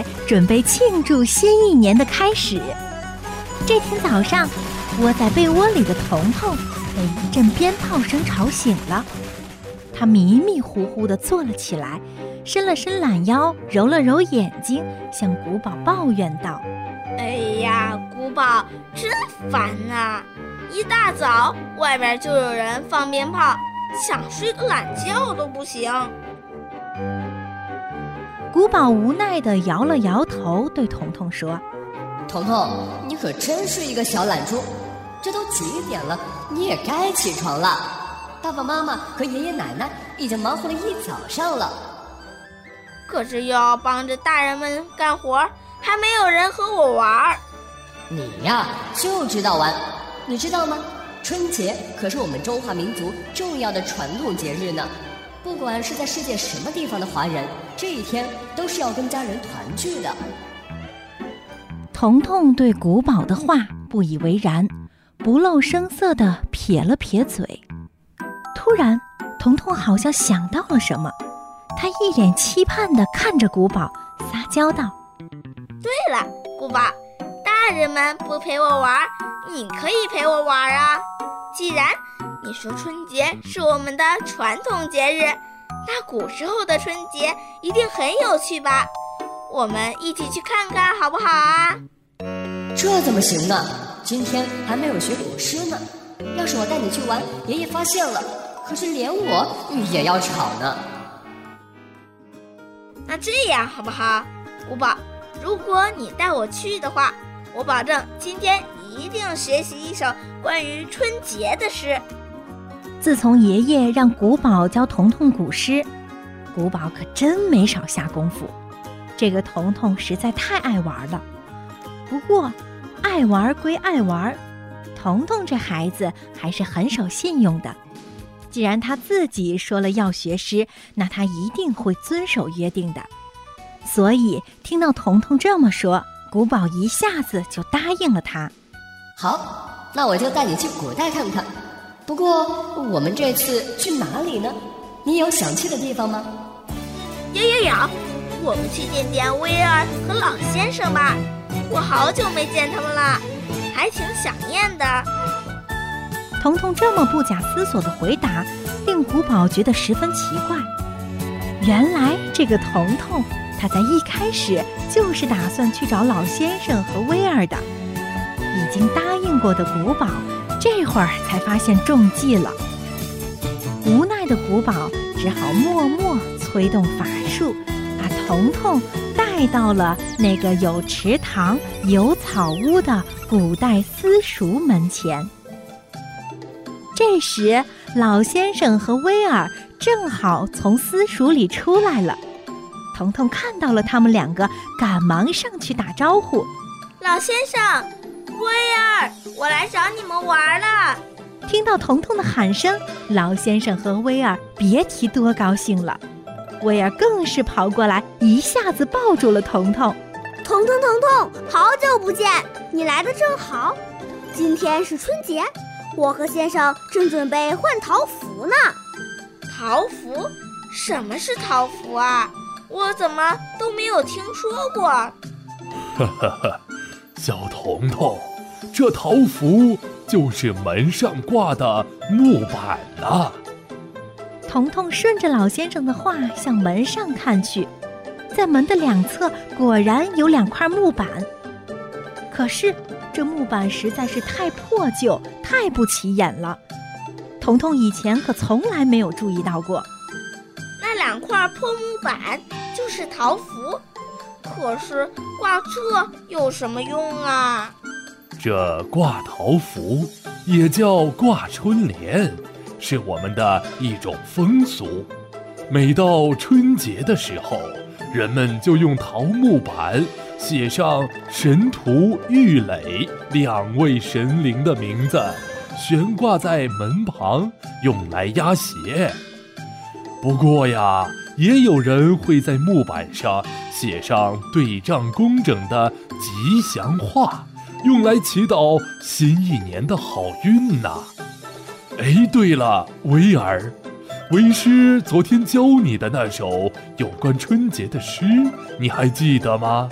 来，准备庆祝新一年的开始。这天早上，窝在被窝里的彤彤被一阵鞭炮声吵醒了，他迷迷糊糊地坐了起来，伸了伸懒腰，揉了揉眼睛，向古堡抱怨道： 哎呀，古堡真烦啊！一大早外面就有人放鞭炮，想睡个懒觉都不行。 古堡无奈地摇了摇头，对彤彤说： 彤彤，你可真是一个小懒猪，这都几点了，你也该起床了。爸爸妈妈和爷爷奶奶已经忙活了一早上了， 可是又要帮着大人们干活，还没有人和我玩。 你呀就知道玩，你知道吗？春节可是我们中华民族重要的传统节日呢。不管是在世界什么地方的华人，这一天都是要跟家人团聚的。 彤彤对古堡的话不以为然，不露声色地撇了撇嘴。突然，彤彤好像想到了什么，他一脸期盼地看着古堡，撒娇道： 对了，古堡，大人们不陪我玩，你可以陪我玩啊。既然你说春节是我们的传统节日，那古时候的春节一定很有趣吧？我们一起去看看好不好啊？ 这怎么行呢？今天还没有学古诗呢。要是我带你去玩，爷爷发现了，可是连我也要吵呢。 那这样好不好，古堡？如果你带我去的话，我保证今天一定学习一首关于春节的诗。 自从爷爷让古堡教彤彤古诗，古堡可真没少下功夫。这个彤彤实在太爱玩了。不过，爱玩归爱玩，彤彤这孩子还是很守信用的。既然他自己说了要学诗，那他一定会遵守约定的。所以听到彤彤这么说，古堡一下子就答应了他。 好，那我就带你去古代看看。不过我们这次去哪里呢？你有想去的地方吗？ 有，我们去见见威尔和老先生吧，我好久没见他们了，还挺想念的。 彤彤这么不假思索的回答，令古堡觉得十分奇怪。原来这个彤彤，他在一开始就是打算去找老先生和威尔的。已经答应过的古堡，这会儿才发现中计了。无奈的古堡只好默默催动法术，把彤彤带到了那个有池塘、有草屋的古代私塾门前。这时，老先生和威尔正好从私塾里出来了。彤彤看到了他们两个，赶忙上去打招呼： 老先生，威尔，我来找你们玩了。 听到彤彤的喊声，老先生和威尔别提多高兴了。威尔更是跑过来，一下子抱住了彤彤。 彤彤，好久不见，你来得正好。今天是春节，我和先生正准备换桃符呢。 桃符？什么是桃符啊？我怎么都没有听说过。 小彤彤，这桃符就是门上挂的木板啊。 彤彤顺着老先生的话向门上看去，在门的两侧果然有2块木板。可是这木板实在是太破旧，太不起眼了。彤彤以前可从来没有注意到过。 那2块破木板就是桃符，可是挂这有什么用啊？ 这挂桃符也叫挂春联，是我们的一种风俗。每到春节的时候，人们就用桃木板写上神荼、郁垒2位神灵的名字，悬挂在门旁，用来压邪。不过呀，也有人会在木板上写上对仗工整的吉祥话，用来祈祷新一年的好运呐。哎，对了，威尔，为师昨天教你的那首有关春节的诗，你还记得吗？